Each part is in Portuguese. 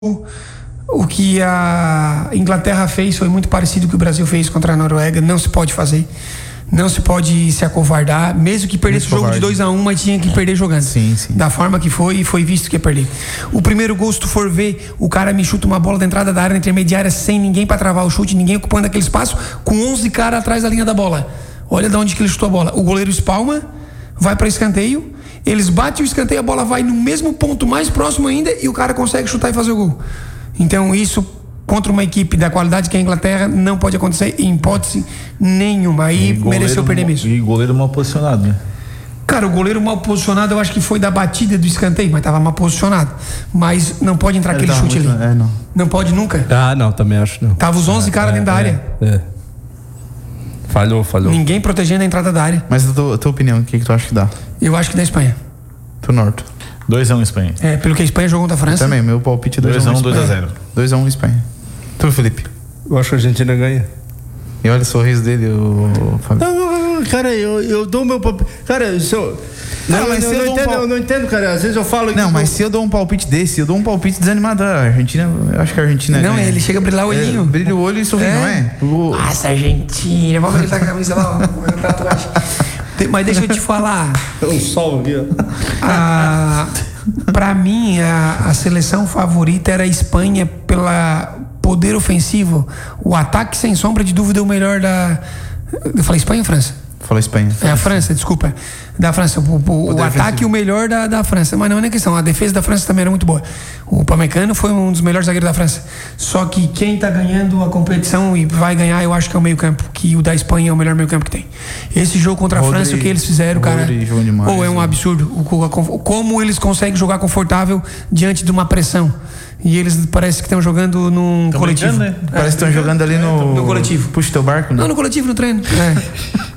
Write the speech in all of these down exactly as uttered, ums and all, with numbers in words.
O que a Inglaterra fez foi muito parecido com o que o Brasil fez contra a Noruega. Não se pode fazer. Não se pode se acovardar. Mesmo que perdesse o jogo de dois a um, mas tinha que perder jogando. Sim, sim. Da forma que foi, e foi visto que ia perder. O primeiro gol, se tu for ver, o cara me chuta uma bola da entrada da área intermediária sem ninguém pra travar o chute, ninguém ocupando aquele espaço, com onze caras atrás da linha da bola. Olha de onde que ele chutou a bola. O goleiro espalma, vai pra escanteio, eles batem o escanteio, a bola vai no mesmo ponto, mais próximo ainda, e o cara consegue chutar e fazer o gol. Então isso, contra uma equipe da qualidade que é a Inglaterra, não pode acontecer em hipótese nenhuma. Aí mereceu perder mesmo. E goleiro mal posicionado, né? Cara, o goleiro mal posicionado, eu acho que foi da batida do escanteio, mas tava mal posicionado. Mas não pode entrar aquele chute muito, ali. É, não. Não pode nunca. Ah, não, também acho não. Tava os onze é, caras é, dentro da é, área. É. Falhou, falhou. Ninguém protegendo a entrada da área. Mas a tua, a tua opinião, o que, que tu acha que dá? Eu acho que da Espanha. Tu, Norto? dois a um Espanha. É, pelo que a Espanha jogou contra a França. Eu também, meu palpite é dois a um, dois a zero. dois a um Espanha. Tu, Felipe? Eu acho que a Argentina ganha. E olha o sorriso dele, o Fábio. Não, não, cara, eu, eu dou meu palpite. Cara, se eu. Não, Não, mas eu, se eu, eu não dou um entendo, pal- eu não entendo, cara. Às vezes eu falo. Não, que mas eu- se eu dou um palpite desse, eu dou um palpite desanimado. A Argentina, eu acho que a Argentina Não, ganha. ele chega a brilhar o olhinho. É, brilha o olho e sorri, É. não é? O- Nossa, Argentina. Vamos ver ele tá com a camisa lá, ó, com a tatuagem. Tem- Mas deixa eu te falar. Um sol aqui, ó. A, pra mim, a, a seleção favorita era a Espanha pela poder ofensivo. O ataque, sem sombra de dúvida, é o melhor da... Eu falei Espanha ou França? Fala Espanha. É a França, desculpa. Da França. O, o, o ataque, o melhor da, da França. Mas não é nem questão. A defesa da França também era muito boa. O Pamecano foi um dos melhores zagueiros da França. Só que quem tá ganhando a competição e vai ganhar, eu acho que é o meio-campo. Que o da Espanha é o melhor meio-campo que tem. Esse jogo contra a Rodri, França, o que eles fizeram, cara. Rodri, João demais, Ou é um né? absurdo. O, o, como eles conseguem jogar confortável diante de uma pressão. E eles parece que estão jogando num Tão coletivo. brincando, né? Parece que estão jogando ali no... no coletivo. Puxa teu barco, né? Não, no coletivo, no treino. É.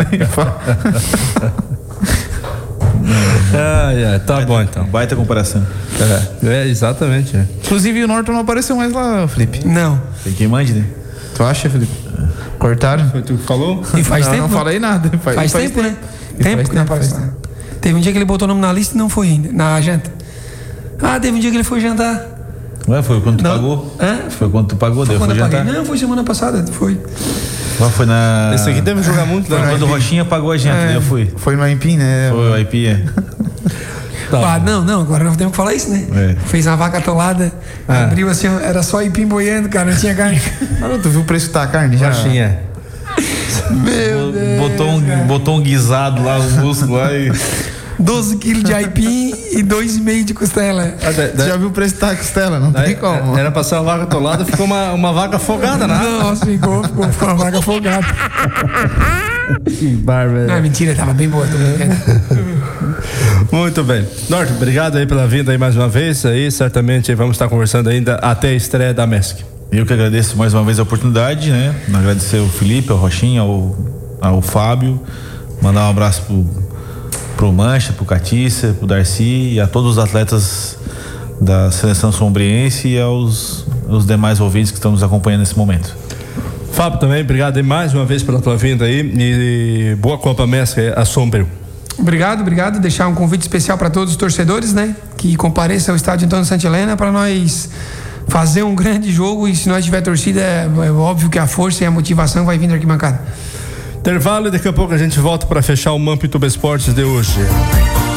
Ah, é, tá bom então. Baita comparação. É, é exatamente. É. Inclusive o Norton não apareceu mais lá, Felipe. Não. Tem quem mande, né? Tu acha, Felipe? Cortaram? Foi tu que falou? E faz não, tempo. não falei nada. Faz, Faz, tempo, né? E Tempo faz que não tempo, aparece faz lá. Teve um dia que ele botou o nome na lista e não foi ainda, na janta. Ah, teve um dia que ele foi jantar. Ué, foi quando tu Não. pagou? Hã? Foi quando tu pagou, Foi daí quando foi eu paguei. jantar. Não, foi semana passada, foi. Ué, foi na... Esse aqui deve jogar muito, Foi né? quando o Rochinha pagou a gente, É. daí eu fui. Foi no Aipim, né? Foi o I P, é. Tá. Ah, não, não, agora não temos que falar isso, né? É. Fez uma vaca atolada, Ah. abriu assim, ó, era só ipim boiando, cara, não tinha carne. Ah, não, tu viu o preço que tá a carne já? Baixinha. Meu Deus. Botou um, botou um guisado lá, um músculo lá e... doze quilos de aipim e dois e meio de costela. Ah, da- Tu da- já viu o preço que tá a costela? Não daí- tem como. Era pra ser uma vaca atolada, ficou uma, uma vaca afogada, né? Nossa, ficou, ficou, ficou uma vaca afogada. Que bárbaro. Não, mentira, tava bem boa. Tô brincando. Muito bem. Norte, obrigado aí pela vinda aí mais uma vez. Aí certamente vamos estar conversando ainda até a estreia da MESC. Eu que agradeço mais uma vez a oportunidade, né? Agradecer ao Felipe, ao Rochinha, ao, ao Fábio. Mandar um abraço pro, pro Mancha, pro Catiça, pro Darcy e a todos os atletas da seleção sombriense e aos, aos demais ouvintes que estão nos acompanhando nesse momento. Fábio também, obrigado aí mais uma vez pela tua vinda aí e boa Copa MESC a Sombrio. Obrigado, obrigado. Deixar um convite especial para todos os torcedores, né? Que compareçam ao estádio Antônio Santa Helena para nós fazer um grande jogo e se nós tiver torcida, é, é óbvio que a força e a motivação vai vir da arquibancada. Intervalo e daqui a pouco a gente volta para fechar o Mampituba Esportes de hoje.